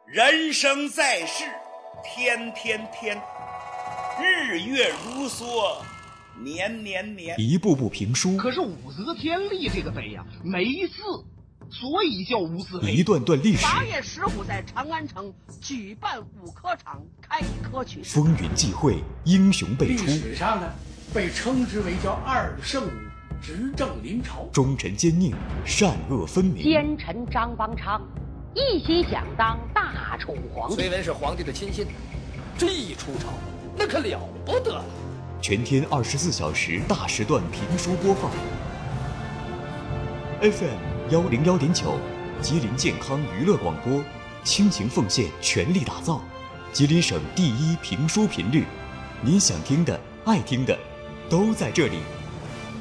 人生在世，天天天，日月如梭，年年年。 一部部评书， 可是武则天立这个碑呀，没字，所以叫无字碑。 一段段历史。 8月15在长安城举办武科场开科取士， 风云际会，英雄辈出。 历史上呢，被称之为叫二圣武，执政临朝， 忠臣奸佞，善恶分明。 奸臣张邦昌一心想当大宠皇帝。 崔文是皇帝的亲信，这一出朝，那可了不得了。 全天24小时大时段评书播放。FM 101.9，吉林健康娱乐广播，倾情奉献，全力打造吉林省第一评书频率。您想听的、爱听的，都在这里。